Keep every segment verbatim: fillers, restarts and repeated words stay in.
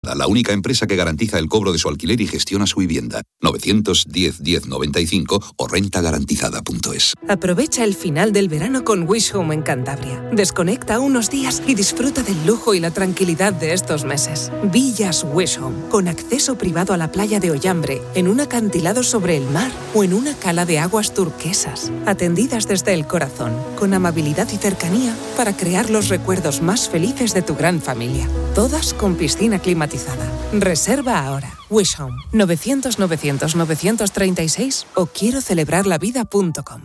La única empresa que garantiza el cobro de su alquiler y gestiona su vivienda. novecientos diez diez noventa y cinco o renta garantizada punto es. Aprovecha el final del verano con Wish Home en Cantabria. Desconecta unos días y disfruta del lujo y la tranquilidad de estos meses. Villas Wish Home, con acceso privado a la playa de Ollambre, en un acantilado sobre el mar o en una cala de aguas turquesas. Atendidas desde el corazón, con amabilidad y cercanía para crear los recuerdos más felices de tu gran familia. Todas con piscina climatizada. Reserva ahora. Wish Home, novecientos novecientos novecientos treinta y seis o quiero celebrar la vida punto com.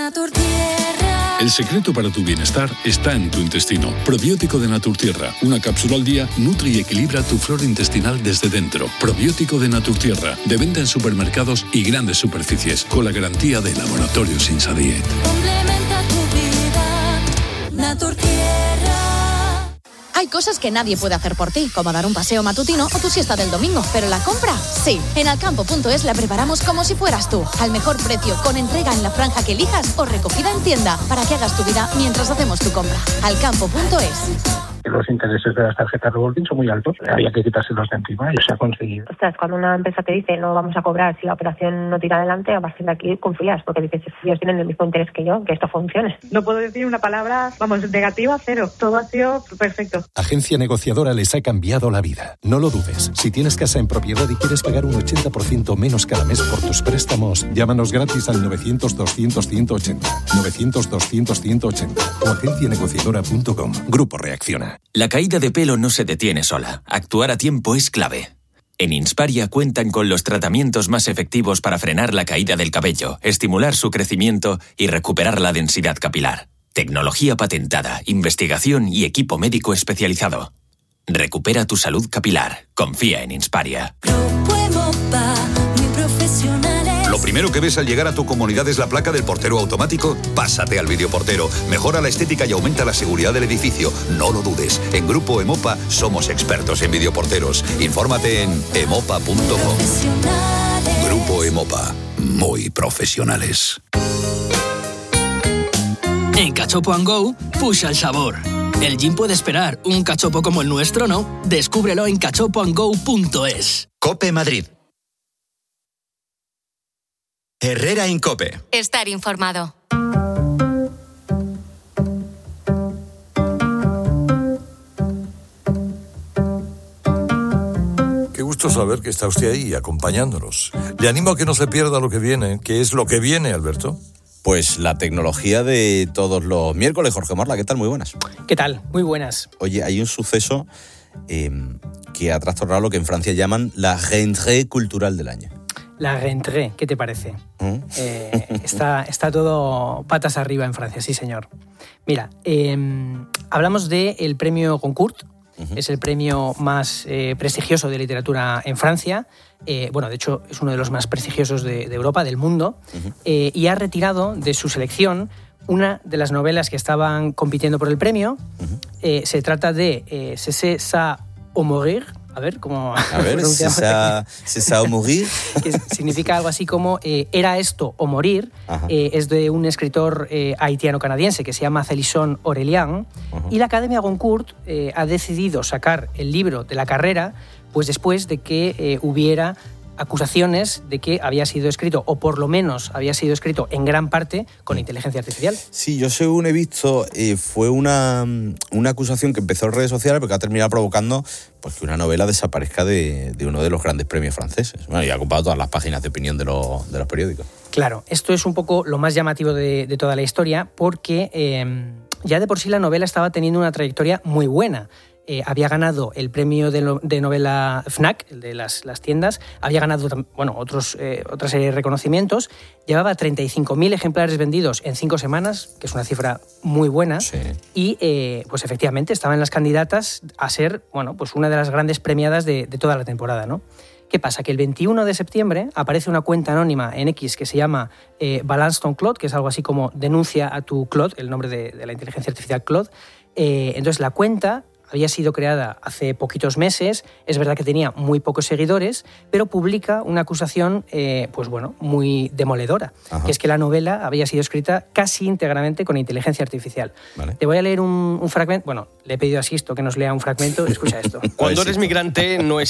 El secreto para tu bienestar está en tu intestino. Probiótico de Naturtierra. Una cápsula al día nutre y equilibra tu flora intestinal desde dentro. Probiótico de Naturtierra. De venta en supermercados y grandes superficies. Con la garantía de Laboratorio Sinsa Diet. Complementa tu vida. Naturtierra. Hay cosas que nadie puede hacer por ti, como dar un paseo matutino o tu siesta del domingo, pero la compra, sí. En alcampo punto es la preparamos como si fueras tú, al mejor precio, con entrega en la franja que elijas o recogida en tienda, para que hagas tu vida mientras hacemos tu compra. alcampo punto es. Los intereses de las tarjetas revolving son muy altos, había que quitárselos de encima y se ha conseguido. Ostras, cuando una empresa te dice no vamos a cobrar si la operación no tira adelante, a partir de aquí confías, porque dices, ellos tienen el mismo interés que yo, que esto funcione. No puedo decir una palabra, vamos, negativa, cero. Todo ha sido perfecto. Agencia Negociadora les ha cambiado la vida. No lo dudes. Si tienes casa en propiedad y quieres pagar un ochenta por ciento menos cada mes por tus préstamos, llámanos gratis al novecientos doscientos ciento ochenta. novecientos doscientos ciento ochenta o agencia negociadora punto com. Grupo Reacciona. La caída de pelo no se detiene sola. Actuar a tiempo es clave. En Insparia cuentan con los tratamientos más efectivos para frenar la caída del cabello, estimular su crecimiento y recuperar la densidad capilar. Tecnología patentada, investigación y equipo médico especializado. Recupera tu salud capilar. Confía en Insparia. Lo primero que ves al llegar a tu comunidad es la placa del portero automático. Pásate al videoportero. Mejora la estética y aumenta la seguridad del edificio. No lo dudes. En Grupo Emopa somos expertos en videoporteros. Infórmate en emopa punto com. Grupo Emopa. Muy profesionales. En Cachopo and Go, pusha el sabor. El gin puede esperar. Un cachopo como el nuestro, ¿no? Descúbrelo en cachopo and go punto es. Cope Madrid. Herrera Incope. Estar informado. Qué gusto saber que está usted ahí acompañándonos. Le animo a que no se pierda lo que viene. ¿Qué es lo que viene, Alberto? Pues la tecnología de todos los miércoles. Jorge Morla, ¿qué tal? Muy buenas. ¿Qué tal? Muy buenas. Oye, hay un suceso eh, que ha trastornado lo que en Francia llaman la rentrée cultural del año. La rentrée, ¿qué te parece? ¿Mm? Eh, está, está todo patas arriba en Francia, sí señor. Mira, eh, hablamos del premio Goncourt, uh-huh. Es el premio más eh, prestigioso de literatura en Francia. Eh, bueno, de hecho, es uno de los más prestigiosos de, de Europa, del mundo, uh-huh. eh, y ha retirado de su selección una de las novelas que estaban compitiendo por el premio. Uh-huh. Eh, se trata de eh, C'est ça ou mourir. A ver, ¿cómo A ver, c'est ça, c'est ça ou mourir. Que significa algo así como eh, Era esto o morir. Eh, es de un escritor eh, haitiano-canadiense que se llama Célisson Aurelian. Uh-huh. Y la Academia Goncourt eh, ha decidido sacar el libro de la carrera pues después de que eh, hubiera acusaciones de que había sido escrito, o por lo menos había sido escrito en gran parte con inteligencia artificial. Sí, yo según he visto, eh, fue una, una acusación que empezó en redes sociales porque ha terminado provocando pues, que una novela desaparezca de, de uno de los grandes premios franceses. Bueno, y ha ocupado todas las páginas de opinión de, lo, de los periódicos. Claro, esto es un poco lo más llamativo de, de toda la historia porque eh, ya de por sí la novela estaba teniendo una trayectoria muy buena. Eh, había ganado el premio de, no, de novela Fnac, el de las, las tiendas, había ganado bueno, otros, eh, otra serie de reconocimientos, llevaba treinta y cinco mil ejemplares vendidos en cinco semanas, que es una cifra muy buena, sí. y eh, pues efectivamente estaba en las candidatas a ser bueno, pues una de las grandes premiadas de, de toda la temporada, ¿no? ¿Qué pasa? Que el veintiuno de septiembre aparece una cuenta anónima en X que se llama eh, Balance ton Claude, que es algo así como denuncia a tu Claude, el nombre de, de la inteligencia artificial Claude. Eh, entonces la cuenta había sido creada hace poquitos meses, es verdad que tenía muy pocos seguidores, pero publica una acusación, eh, pues bueno, muy demoledora, Ajá. que es que la novela había sido escrita casi íntegramente con inteligencia artificial. Vale. Te voy a leer un, un fragmento, bueno, le he pedido a Sisto que nos lea un fragmento, escucha esto. Cuando eres migrante no es